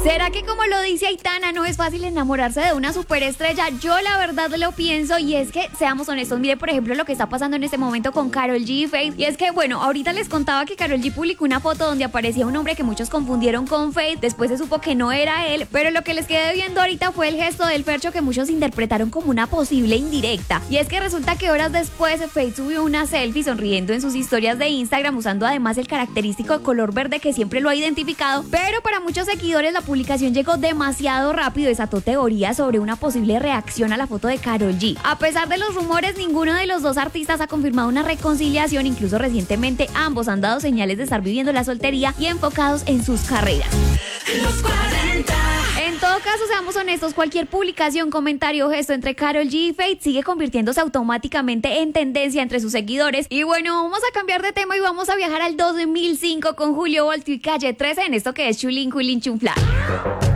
¿Será que como lo dice Aitana, no es fácil enamorarse de una superestrella? Yo la verdad lo pienso y es que, seamos honestos, mire por ejemplo lo que está pasando en este momento con Karol G y Feid. Y es que, bueno, ahorita les contaba que Karol G publicó una foto donde aparecía un hombre que muchos confundieron con Feid. Después se supo que no era él, pero lo que les quedé viendo ahorita fue el gesto del Fercho que muchos interpretaron como una posible indirecta. Y es que resulta que horas después Feid subió una selfie sonriendo en sus historias de Instagram, usando además el característico color verde que siempre lo ha identificado, pero para muchos seguidores la publicación llegó demasiado rápido y desató teorías sobre una posible reacción a la foto de Karol G. A pesar de los rumores, ninguno de los dos artistas ha confirmado una reconciliación, incluso recientemente ambos han dado señales de estar viviendo la soltería y enfocados en sus carreras. Los 40. En todo caso, seamos honestos, cualquier publicación, comentario o gesto entre Karol G y Feid sigue convirtiéndose automáticamente en tendencia entre sus seguidores. Y bueno, vamos a cambiar de tema y vamos a viajar al 2005 con Julio Voltio y Calle 13 en esto que es Chulín Culín Chunfla.